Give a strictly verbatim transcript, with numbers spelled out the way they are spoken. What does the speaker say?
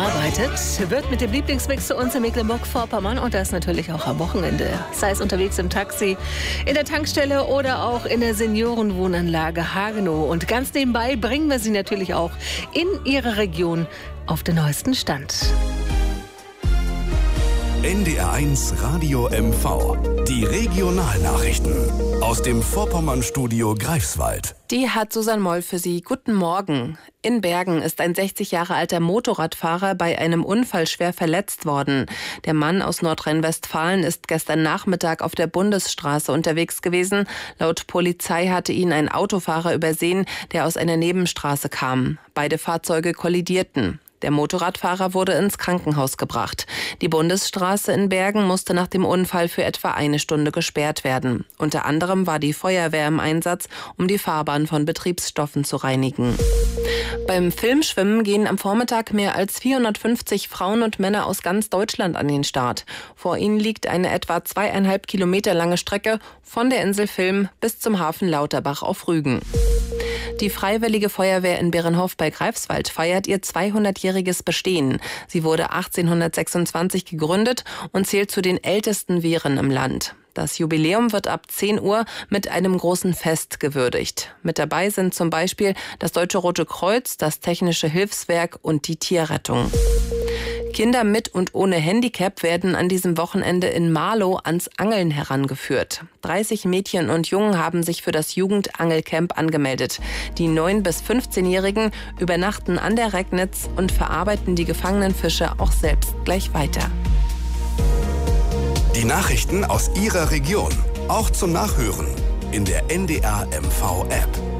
arbeitet, wird mit dem Lieblingsmix zu uns in Mecklenburg-Vorpommern und das natürlich auch am Wochenende. Sei es unterwegs im Taxi, in der Tankstelle oder auch in der Seniorenwohnanlage Hagenow. Und ganz nebenbei bringen wir Sie natürlich auch in Ihre Region auf den neuesten Stand. N D R eins Radio M V. Die Regionalnachrichten aus dem Vorpommern-Studio Greifswald. Die hat Susanne Moll für Sie. Guten Morgen. In Bergen ist ein sechzig Jahre alter Motorradfahrer bei einem Unfall schwer verletzt worden. Der Mann aus Nordrhein-Westfalen ist gestern Nachmittag auf der Bundesstraße unterwegs gewesen. Laut Polizei hatte ihn ein Autofahrer übersehen, der aus einer Nebenstraße kam. Beide Fahrzeuge kollidierten. Der Motorradfahrer wurde ins Krankenhaus gebracht. Die Bundesstraße in Bergen musste nach dem Unfall für etwa eine Stunde gesperrt werden. Unter anderem war die Feuerwehr im Einsatz, um die Fahrbahn von Betriebsstoffen zu reinigen. Beim Filmschwimmen gehen am Vormittag mehr als vierhundertfünfzig Frauen und Männer aus ganz Deutschland an den Start. Vor ihnen liegt eine etwa zweieinhalb Kilometer lange Strecke von der Insel Vilm bis zum Hafen Lauterbach auf Rügen. Die Freiwillige Feuerwehr in Beerenhof bei Greifswald feiert ihr zweihundertjähriges Bestehen. Sie wurde achtzehnhundertsechsundzwanzig gegründet und zählt zu den ältesten Wehren im Land. Das Jubiläum wird ab zehn Uhr mit einem großen Fest gewürdigt. Mit dabei sind zum Beispiel das Deutsche Rote Kreuz, das Technische Hilfswerk und die Tierrettung. Kinder mit und ohne Handicap werden an diesem Wochenende in Marlow ans Angeln herangeführt. dreißig Mädchen und Jungen haben sich für das Jugendangelcamp angemeldet. Die neun- bis fünfzehnjährigen übernachten an der Regnitz und verarbeiten die gefangenen Fische auch selbst gleich weiter. Die Nachrichten aus Ihrer Region, auch zum Nachhören in der N D R M V App.